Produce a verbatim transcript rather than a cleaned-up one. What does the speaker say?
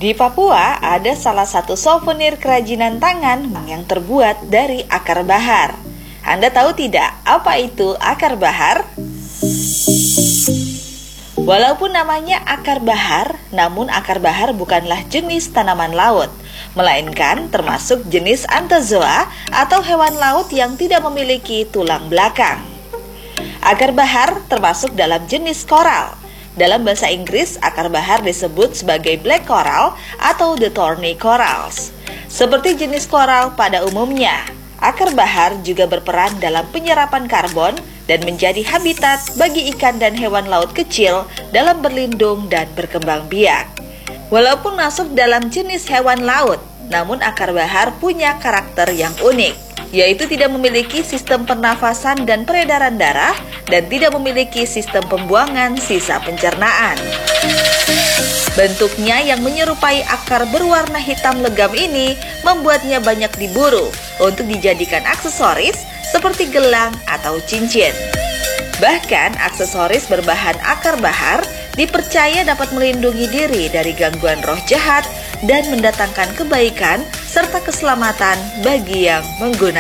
Di Papua ada salah satu souvenir kerajinan tangan yang terbuat dari akar bahar. Anda tahu tidak apa itu akar bahar? Walaupun namanya akar bahar, namun akar bahar bukanlah jenis tanaman laut, melainkan termasuk jenis anthozoa atau hewan laut yang tidak memiliki tulang belakang. Akar bahar termasuk dalam jenis koral. Dalam bahasa Inggris, akar bahar disebut sebagai black coral atau the thorny corals. Seperti jenis koral pada umumnya, akar bahar juga berperan dalam penyerapan karbon dan menjadi habitat bagi ikan dan hewan laut kecil dalam berlindung dan berkembang biak. Walaupun masuk dalam jenis hewan laut, namun akar bahar punya karakter yang unik, yaitu tidak memiliki sistem pernafasan dan peredaran darah dan tidak memiliki sistem pembuangan sisa pencernaan. Bentuknya yang menyerupai akar berwarna hitam legam ini membuatnya banyak diburu untuk dijadikan aksesoris seperti gelang atau cincin. Bahkan aksesoris berbahan akar bahar dipercaya dapat melindungi diri dari gangguan roh jahat dan mendatangkan kebaikan serta keselamatan bagi yang menggunakan.